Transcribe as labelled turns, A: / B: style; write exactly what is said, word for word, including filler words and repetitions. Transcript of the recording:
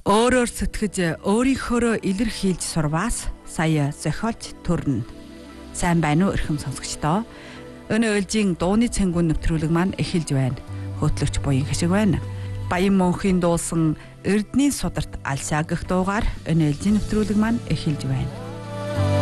A: Өөрөөр сэтгэж өөрийнхөөрөө илэрхийлж сурваас сая зохиолч төрнө. Сайн байна уу эрхэм сонсогчдоо? Өнөө ээлжийн дууны цэнгүүн нэвтрүүлэг маань эхэлж байна. Хөтлөгч буян хашиг байна. Баян мөнхийн дуусан Эрдэнийн сударт алсаа гэх дуугаар өнөө ээлжийн нэвтрүүлэг маань эхэлж байна.